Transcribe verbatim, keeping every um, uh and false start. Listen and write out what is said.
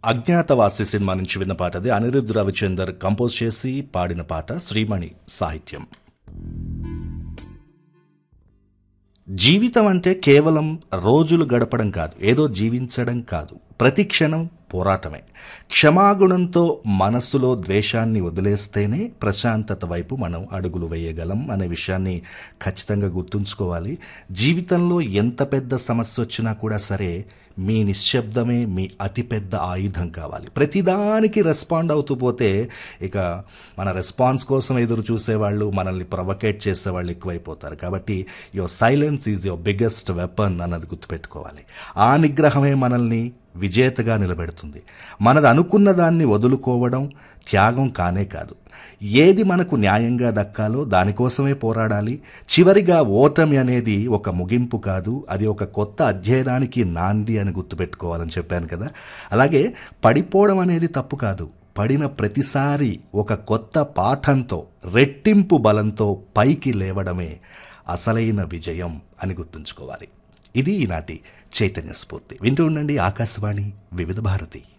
Agnyaathavaasi cinema నుంచి విన్న పాట అది. అనిరుద్ధ్ రవిచందర్ కంపోజ్ చేసి పాడిన పాట, శ్రీమణి సాహిత్యం. జీవితం అంటే కేవలం రోజులు గడపడం కాదు, ఏదో జీవించడం కాదు, ప్రతి క్షణం పోరాటమే. క్షమాగుణంతో మనస్సులో ద్వేషాన్ని వదిలేస్తేనే ప్రశాంతత వైపు మనం అడుగులు వేయగలం అనే విషయాన్ని ఖచ్చితంగా గుర్తుంచుకోవాలి. జీవితంలో ఎంత పెద్ద సమస్య వచ్చినా కూడా సరే, మీ నిశ్శబ్దమే మీ అతిపెద్ద ఆయుధం కావాలి. ప్రతిదానికి రెస్పాండ్ అవుతూ పోతే ఇక మన రెస్పాన్స్ కోసం ఎదురు చూసేవాళ్ళు, మనల్ని ప్రొవకేట్ చేసేవాళ్ళు ఎక్కువైపోతారు. కాబట్టి your silence is your biggest weapon అన్నది గుర్తుపెట్టుకోవాలి. ఆ నిగ్రహమే మనల్ని విజేతగా నిలబెడుతుంది. మనది అనుకున్న దాన్ని వదులుకోవడం త్యాగం కానే కాదు. ఏది మనకు న్యాయంగా దక్కాలో దానికోసమే పోరాడాలి. చివరిగా ఓటమి అనేది ఒక ముగింపు కాదు, అది ఒక కొత్త అధ్యయనానికి నాంది అని గుర్తుపెట్టుకోవాలని చెప్పాను కదా. అలాగే పడిపోవడం అనేది తప్పు కాదు. పడిన ప్రతిసారి ఒక కొత్త పాఠంతో, రెట్టింపు బలంతో పైకి లేవడమే అసలైన విజయం అని గుర్తుంచుకోవాలి. ఇది ఈనాటి చైతన్య స్ఫూర్తి. వింటూ ఉండండి ఆకాశవాణి వివిధ భారతి.